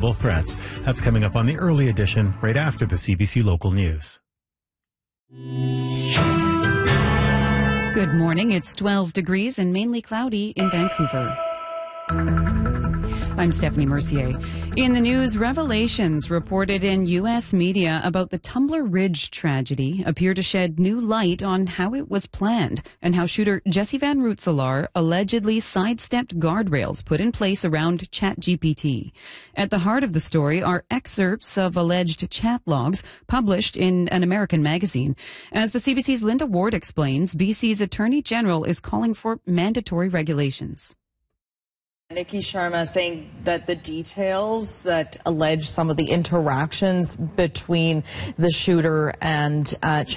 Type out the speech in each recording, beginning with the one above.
possible threats. That's coming up on the early edition right after the CBC Local News. Good morning. It's 12 degrees and mainly cloudy in Vancouver. I'm Stephanie Mercier. In the news, revelations reported in U.S. media about the Tumbler Ridge tragedy appear to shed new light on how it was planned and how shooter Jesse Van Rootselaar allegedly sidestepped guardrails put in place around ChatGPT. At the heart of the story are excerpts of alleged chat logs published in an American magazine. As the CBC's Linda Ward explains, BC's Attorney General is calling for mandatory regulations. Nikki Sharma saying that the details that allege some of the interactions between the shooter and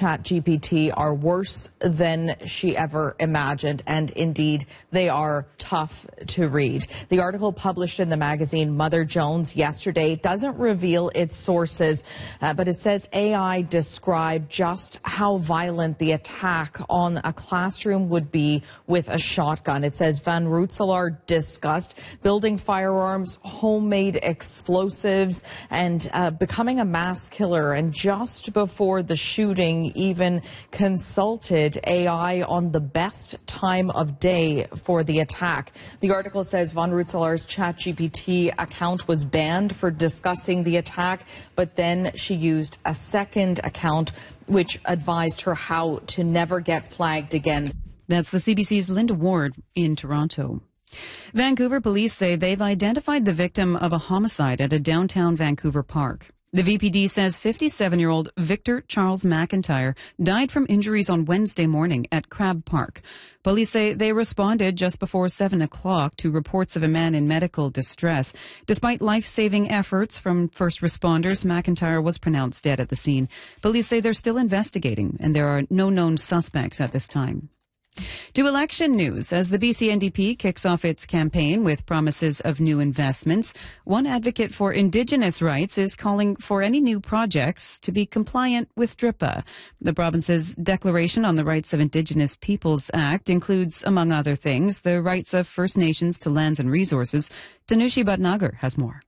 ChatGPT are worse than she ever imagined, and indeed they are tough to read. The article published in the magazine Mother Jones yesterday doesn't reveal its sources, but it says AI described just how violent the attack on a classroom would be with a shotgun. It says Van Rootselaar discussed building firearms, homemade explosives, and becoming a mass killer. And just before the shooting, even consulted AI on the best time of day for the attack. The article says Van Rootselaar's ChatGPT account was banned for discussing the attack, but then she used a second account which advised her how to never get flagged again. That's the CBC's Linda Ward in Toronto. Vancouver police say they've identified the victim of a homicide at a downtown Vancouver park. The VPD says 57-year-old Victor Charles McIntyre died from injuries on Wednesday morning at Crab Park. Police say they responded just before 7 o'clock to reports of a man in medical distress. Despite life-saving efforts from first responders, McIntyre was pronounced dead at the scene. Police say they're still investigating and there are no known suspects at this time. To election news, as the BC NDP kicks off its campaign with promises of new investments, one advocate for Indigenous rights is calling for any new projects to be compliant with DRIPA. The province's Declaration on the Rights of Indigenous Peoples Act includes, among other things, the rights of First Nations to lands and resources. Tanushi Bhatnagar has more.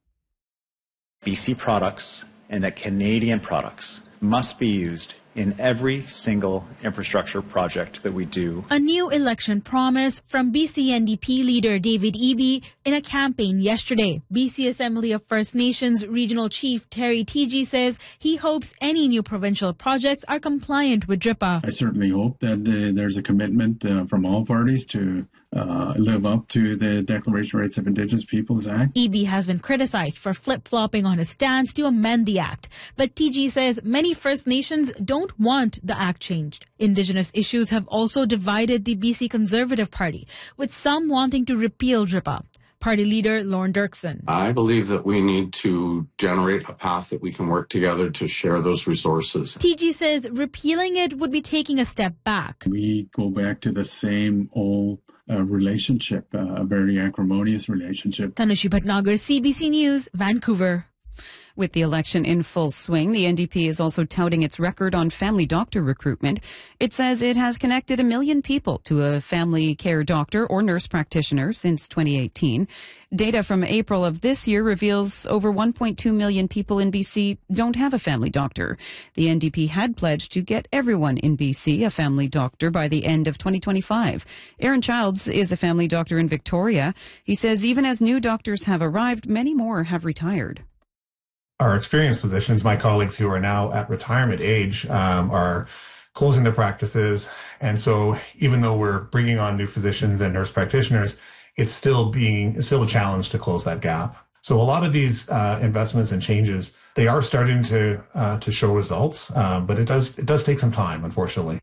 BC products and that Canadian products must be used in every single infrastructure project that we do. A new election promise from BC NDP leader David Eby in a campaign yesterday. BC Assembly of First Nations Regional Chief Terry Teegee says he hopes any new provincial projects are compliant with DRIPA. I certainly hope that there's a commitment from all parties to live up to the Declaration of Rights of Indigenous Peoples Act. Eby has been criticized for flip-flopping on his stance to amend the act, but Teegee says many First Nations don't want the act changed. Indigenous issues have also divided the BC Conservative Party, with some wanting to repeal DRIPA. Party leader Lorne Dirksen. I believe that we need to generate a path that we can work together to share those resources. Teegee says repealing it would be taking a step back. We go back to the same old relationship, a very acrimonious relationship. Tanushi Bhatnagar, CBC News, Vancouver. With the election in full swing, the NDP is also touting its record on family doctor recruitment. It says it has connected 1 million people to a family care doctor or nurse practitioner since 2018. Data from April of this year reveals over 1.2 million people in BC don't have a family doctor. The NDP had pledged to get everyone in BC a family doctor by the end of 2025. Aaron Childs is a family doctor in Victoria. He says even as new doctors have arrived, many more have retired. Our experienced physicians, my colleagues who are now at retirement age, are closing their practices. And so even though we're bringing on new physicians and nurse practitioners, it's still a challenge to close that gap. So a lot of these investments and changes, they are starting to show results, but it does take some time, unfortunately.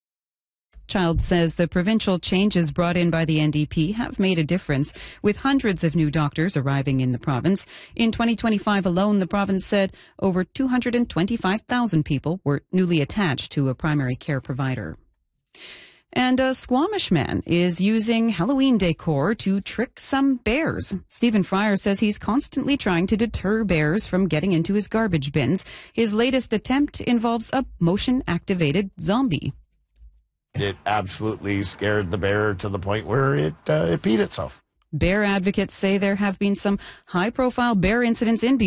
Child says the provincial changes brought in by the NDP have made a difference, with hundreds of new doctors arriving in the province. In 2025 alone, the province said over 225,000 people were newly attached to a primary care provider. And a Squamish man is using Halloween decor to trick some bears. Stephen Fryer says he's constantly trying to deter bears from getting into his garbage bins. His latest attempt involves a motion-activated zombie. It absolutely scared the bear to the point where it peed itself. Bear advocates say there have been some high-profile bear incidents in BC